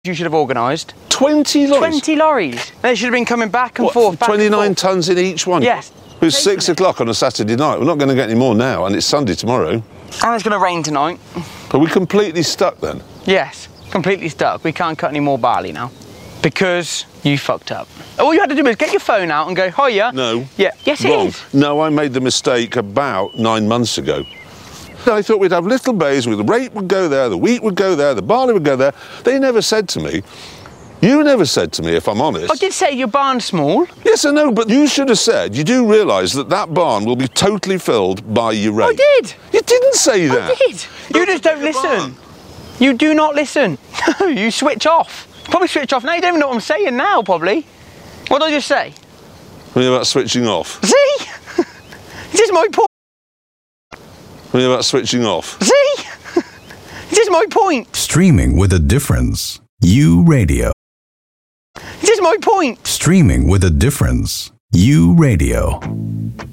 you should have organised. 20 lorries? 20 lorries. They should have been coming back and forth, back 29 and forth. tonnes in each one? Yes. It was 6 o'clock on a Saturday night. We're not going to get any more now, and it's Sunday tomorrow. And it's going to rain tonight. But we're completely stuck then? Yes, completely stuck. We can't cut any more barley now. Because you fucked up. All you had to do was get your phone out and go, hiya. No. Yeah. Yes, Wrong. it is. No, I made the mistake about 9 months ago. I thought we'd have little bays where the rape would go there, the wheat would go there, the barley would go there. They never said to me, you never said to me, if I'm honest. I did say your barn's small. Yes, I know, but you should have said, you do realise that that barn will be totally filled by your rape. I did. You didn't say that. I did. You just don't listen. You do not listen. No, you switch off. Probably switch off now. You don't even know what I'm saying now, probably. What did I just say? What are you about switching off? See? This is my point. What are you about switching off? See? This is my point. Streaming with a difference. You Radio. This is my point. Streaming with a difference. You Radio.